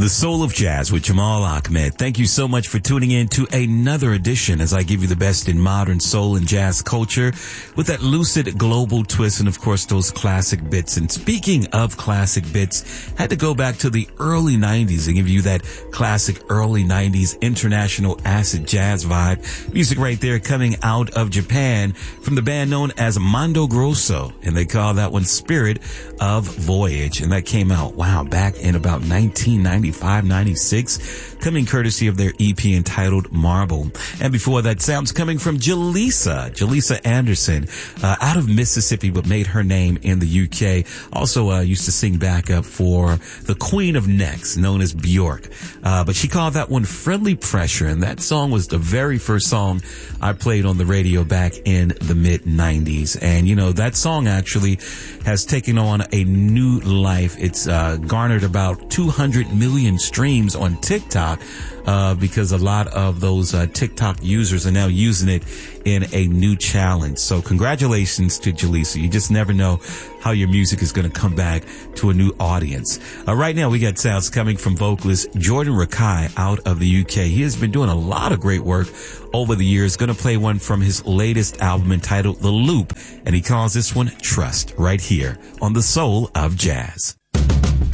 The Soul of Jazz with Jamal Ahmed. Thank you so much for tuning in to another edition as I give you the best in modern soul and jazz culture with that lucid global twist and, of course, those classic bits. And speaking of classic bits, had to go back to the early 90s and give you that classic early 90s international acid jazz vibe. Music right there coming out of Japan from the band known as Mondo Grosso. And they call that one Spirit of Voyage. And that came out, back in about 1995. 96, coming courtesy of their EP entitled Marble. And before that, sounds coming from Jaleesa Anderson, out of Mississippi, but made her name in the UK. Also, used to sing backup for the Queen of Necks, known as Bjork. But she called that one Friendly Pressure. And that song was the very first song I played on the radio back in the mid 90s. And, that song actually has taken on a new life. It's, garnered about 200 million streams on TikTok, because a lot of those TikTok users are now using it in a new challenge. So congratulations to Jaleesa. You just never know how your music is going to come back to a new audience. Right now we got sounds coming from vocalist Jordan Rakei out of the UK. He has been doing a lot of great work over the years. Going to play one from his latest album entitled The Loop, and he calls this one Trust, right here on The Soul of Jazz.